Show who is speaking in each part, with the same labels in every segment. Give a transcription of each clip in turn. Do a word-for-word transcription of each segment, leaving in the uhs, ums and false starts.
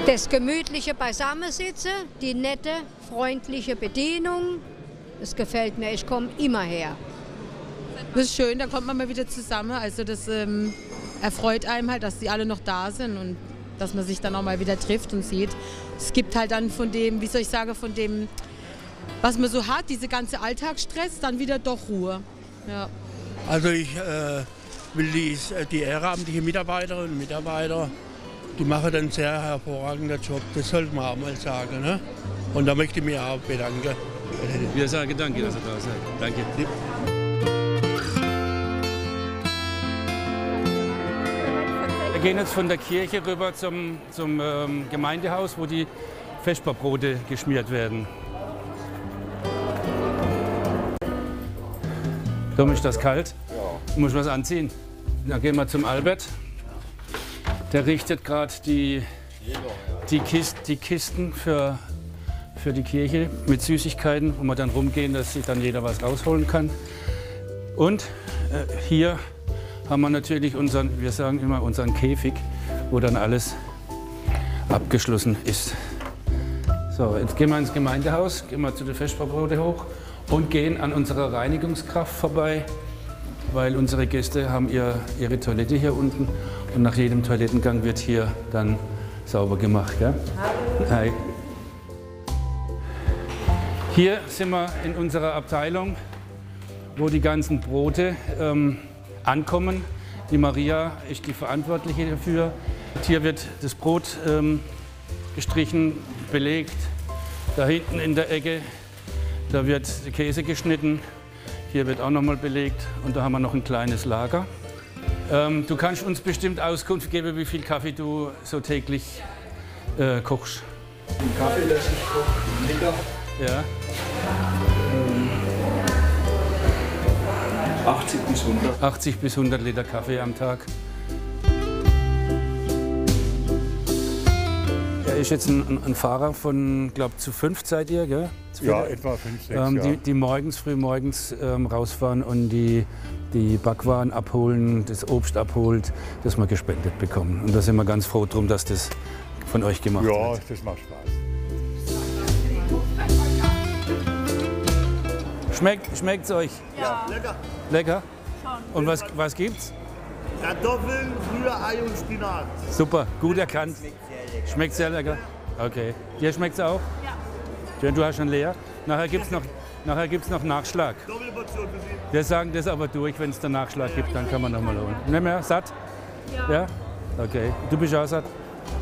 Speaker 1: Das gemütliche Beisammensitzen, die nette, freundliche Bedienung, das gefällt mir. Ich komme immer her.
Speaker 2: Das ist schön, da kommt man mal wieder zusammen. Also das ähm, erfreut einem halt, dass die alle noch da sind und dass man sich dann auch mal wieder trifft und sieht. Es gibt halt dann von dem, wie soll ich sagen, von dem, was man so hat, diese ganze Alltagsstress, dann wieder doch Ruhe. Ja.
Speaker 3: Also ich äh, will die, die ehrenamtlichen Mitarbeiterinnen und Mitarbeiter, die machen einen sehr hervorragenden Job, das sollte man auch mal sagen. Ne? Und da möchte ich mich auch bedanken.
Speaker 4: Wir sagen danke, dass ihr da seid. Danke. Wir gehen jetzt von der Kirche rüber zum, zum ähm, Gemeindehaus, wo die Vesperbrote geschmiert werden. Tom, ist das kalt? Ja. Muss was anziehen? Dann gehen wir zum Albert. Der richtet gerade die, die, Kist, die Kisten für, für die Kirche mit Süßigkeiten, wo wir dann rumgehen, dass sich dann jeder was rausholen kann. Und äh, hier haben wir natürlich unseren, wir sagen immer unseren Käfig, wo dann alles abgeschlossen ist. So, jetzt gehen wir ins Gemeindehaus, gehen wir zu den Vesperbrote hoch und gehen an unserer Reinigungskraft vorbei, weil unsere Gäste haben ihr, ihre Toilette hier unten und nach jedem Toilettengang wird hier dann sauber gemacht. Ja? Hi. Hier sind wir in unserer Abteilung, wo die ganzen Brote ähm, ankommen. Die Maria ist die Verantwortliche dafür. Hier wird das Brot ähm, gestrichen, belegt. Da hinten in der Ecke, da wird der Käse geschnitten. Hier wird auch noch mal belegt und da haben wir noch ein kleines Lager. Ähm, du kannst uns bestimmt Auskunft geben, wie viel Kaffee du so täglich äh, kochst.
Speaker 5: Den Kaffee lasse ich kochen, Liter.
Speaker 4: Ja.
Speaker 5: achtzig bis hundert.
Speaker 4: achtzig bis hundert Liter Kaffee am Tag. Er ist jetzt ein, ein Fahrer von, glaube ich, zu fünf seid ihr, gell? Zu
Speaker 6: ja, etwa fünf, sechs,
Speaker 4: ähm,
Speaker 6: ja.
Speaker 4: die, die morgens, früh morgens ähm, rausfahren und die, die Backwaren abholen, das Obst abholt, das wir gespendet bekommen. Und da sind wir ganz froh drum, dass das von euch gemacht
Speaker 6: ja,
Speaker 4: wird.
Speaker 6: Ja, das macht Spaß.
Speaker 4: Schmeckt, schmeckt's euch?
Speaker 7: Ja, lecker.
Speaker 4: Lecker?
Speaker 7: Schon.
Speaker 4: Und was, was gibt's?
Speaker 7: Kartoffeln, Rührei und Spinat.
Speaker 4: Super, gut erkannt. Schmeckt sehr lecker. Okay. Dir schmeckt's auch? Ja. Schön, du hast schon leer. Nachher gibt's noch, nachher gibt's noch Nachschlag.
Speaker 7: Doppelportion für Sie.
Speaker 4: Wir sagen das aber durch, wenn es den Nachschlag gibt, dann kann man noch mal holen. Nicht mehr? Satt? Ja. Ja? Okay. Du bist auch satt?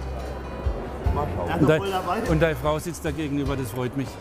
Speaker 4: Und, dein, und deine Frau sitzt da gegenüber, das freut mich.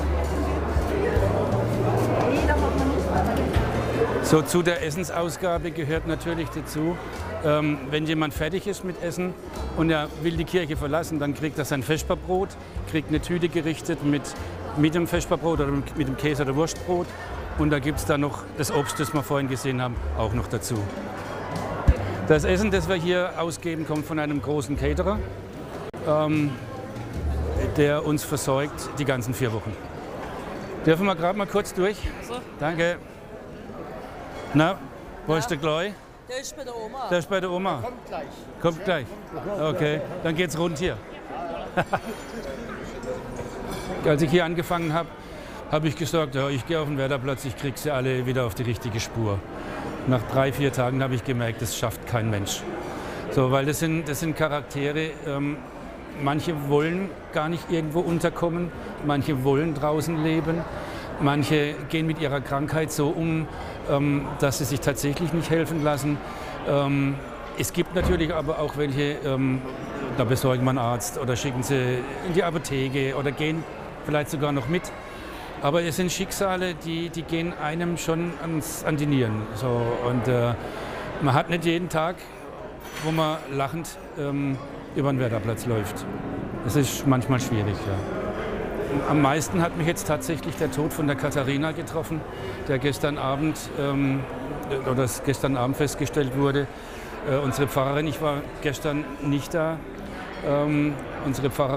Speaker 4: So, zu der Essensausgabe gehört natürlich dazu, ähm, wenn jemand fertig ist mit Essen und er will die Kirche verlassen, dann kriegt er sein Vesperbrot, kriegt eine Tüte gerichtet mit, mit dem Vesperbrot oder mit dem Käse- oder Wurstbrot. Und da gibt es dann noch das Obst, das wir vorhin gesehen haben, auch noch dazu. Das Essen, das wir hier ausgeben, kommt von einem großen Caterer, ähm, der uns versorgt die ganzen vier Wochen. Dürfen wir gerade mal kurz durch?
Speaker 8: Also.
Speaker 4: Danke. Na, wo ja. ist der Gleu?
Speaker 8: Der ist bei der Oma.
Speaker 4: Der ist bei der Oma.
Speaker 7: Der kommt gleich.
Speaker 4: Kommt gleich. Okay, dann geht's rund hier. Als ich hier angefangen habe, habe ich gesagt, ja, ich gehe auf den Werderplatz, ich kriege sie alle wieder auf die richtige Spur. Nach drei, vier Tagen habe ich gemerkt, das schafft kein Mensch. So, weil das sind, das sind Charaktere, ähm, manche wollen gar nicht irgendwo unterkommen, manche wollen draußen leben. Manche gehen mit ihrer Krankheit so um, ähm, dass sie sich tatsächlich nicht helfen lassen. Ähm, es gibt natürlich aber auch welche, ähm, da besorgen wir einen Arzt oder schicken sie in die Apotheke oder gehen vielleicht sogar noch mit. Aber es sind Schicksale, die, die gehen einem schon ans, an die Nieren. So, und äh, man hat nicht jeden Tag, wo man lachend ähm, über den Werderplatz läuft. Das ist manchmal schwierig, ja. Am meisten hat mich jetzt tatsächlich der Tod von der Katharina getroffen, der gestern Abend, ähm, oder das gestern Abend festgestellt wurde. Äh, unsere Pfarrerin, ich war gestern nicht da, ähm, unsere Pfarrerin